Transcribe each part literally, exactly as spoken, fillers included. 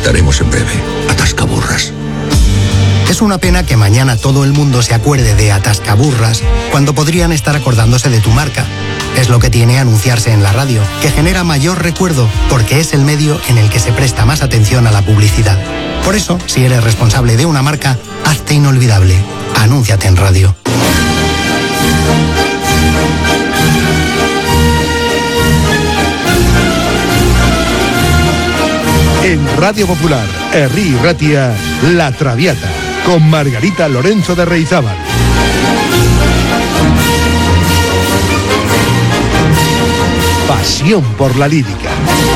Conectaremos en breve. Atascaburras. Es una pena que mañana todo el mundo se acuerde de Atascaburras cuando podrían estar acordándose de tu marca. Es lo que tiene anunciarse en la radio, que genera mayor recuerdo porque es el medio en el que se presta más atención a la publicidad. Por eso, si eres responsable de una marca, hazte inolvidable. Anúnciate en radio. En Radio Popular, Herri Ratia, La Traviata, con Margarita Lorenzo de Reizábal. Pasión por la lírica.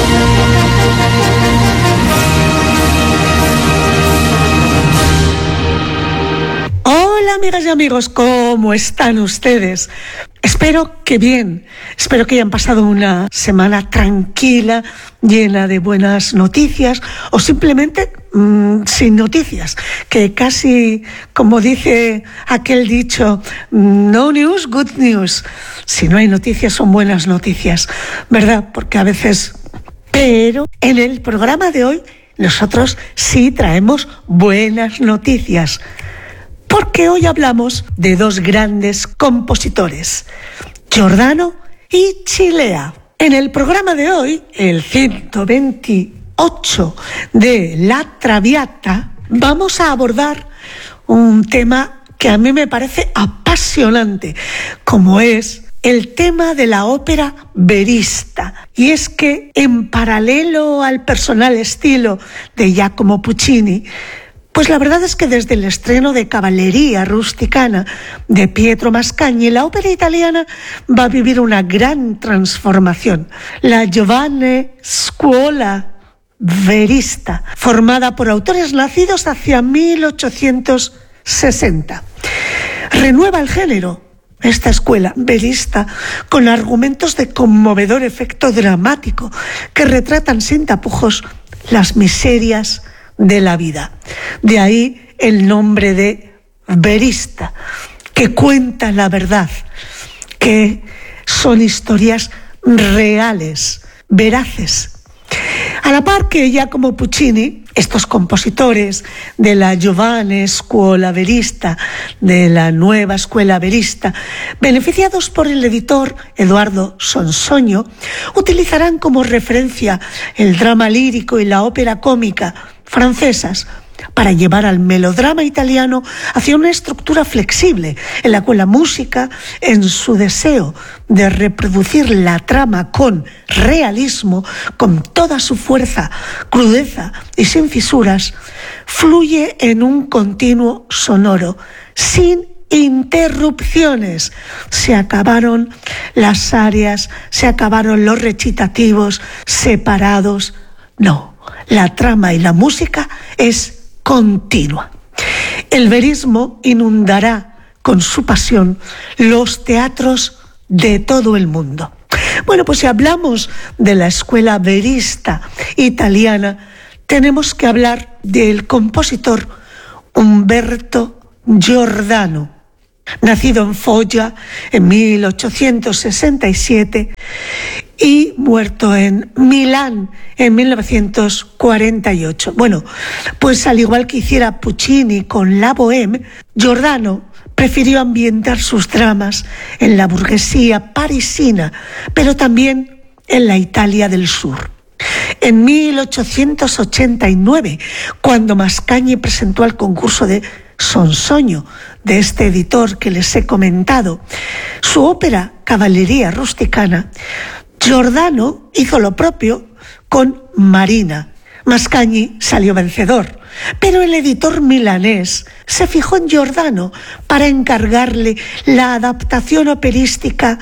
Hola amigas y amigos, ¿cómo están ustedes? Espero que bien, espero que hayan pasado una semana tranquila, llena de buenas noticias o simplemente mmm, sin noticias, que casi, como dice aquel dicho, no news, good news. Si no hay noticias son buenas noticias, ¿verdad? Porque a veces... Pero en el programa de hoy nosotros sí traemos buenas noticias. Porque hoy hablamos de dos grandes compositores, Giordano y Cilea. En el programa de hoy, el ciento veintiocho de La Traviata, vamos a abordar un tema que a mí me parece apasionante, como es el tema de la ópera verista. Y es que, en paralelo al personal estilo de Giacomo Puccini, pues la verdad es que desde el estreno de Cavalleria Rusticana de Pietro Mascagni, la ópera italiana va a vivir una gran transformación. La Giovane Scuola Verista, formada por autores nacidos hacia mil ochocientos sesenta. Renueva el género, esta escuela verista, con argumentos de conmovedor efecto dramático que retratan sin tapujos las miserias de la vida. De ahí el nombre de verista, que cuenta la verdad, que son historias reales, veraces. A la par que Giacomo Puccini, estos compositores de la Giovane Scuola Verista, de la nueva escuela verista, beneficiados por el editor Eduardo Sonsoño, utilizarán como referencia el drama lírico y la ópera cómica francesas para llevar al melodrama italiano hacia una estructura flexible en la cual la música, en su deseo de reproducir la trama con realismo, con toda su fuerza, crudeza y sin fisuras, fluye en un continuo sonoro, sin interrupciones. Se acabaron las arias, se acabaron los recitativos separados. No, la trama y la música es continua. El verismo inundará con su pasión los teatros de todo el mundo. Bueno, pues si hablamos de la escuela verista italiana, tenemos que hablar del compositor Umberto Giordano, nacido en Foggia en mil ochocientos sesenta y siete y muerto en Milán en mil novecientos cuarenta y ocho. Bueno, pues al igual que hiciera Puccini con la Bohème, Giordano prefirió ambientar sus dramas en la burguesía parisina, pero también en la Italia del Sur. En mil ochocientos ochenta y nueve, cuando Mascagni presentó al concurso de Sonsoño, de este editor que les he comentado, su ópera Cavalleria Rusticana, Giordano hizo lo propio con Marina. Mascagni salió vencedor, pero el editor milanés se fijó en Giordano para encargarle la adaptación operística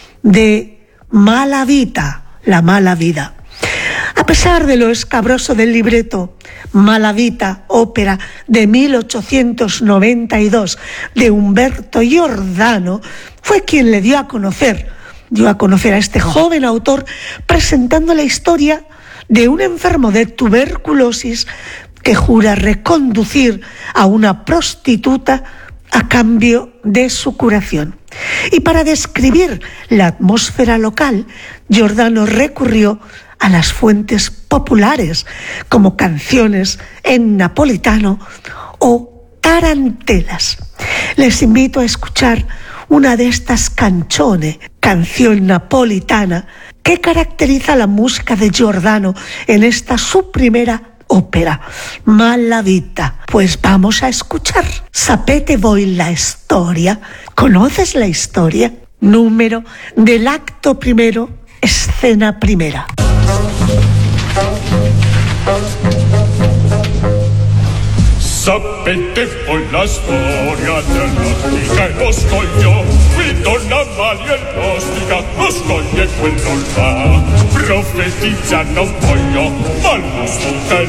de Mala Vita, la mala vida. A pesar de lo escabroso del libreto, Mala Vita, ópera de mil ochocientos noventa y dos de Umberto Giordano, fue quien le dio a conocer, dio a conocer a este joven autor presentando la historia de un enfermo de tuberculosis que jura reconducir a una prostituta a cambio de su curación. Y para describir la atmósfera local, Giordano recurrió a las fuentes populares, como canciones en napolitano o tarantelas. Les invito a escuchar una de estas canzone, canción napolitana, que caracteriza la música de Giordano en esta su primera ópera, Malavita. Pues vamos a escuchar. ¿Sapete voi la storia? ¿Conoces la historia? Número del acto primero, escena primera. Sapete voi la storia dell'antica e lo scoglio, qui donna Malia e l'ostica, lo scoglio e quello là. Profetizza non voglio, ma lo scoglio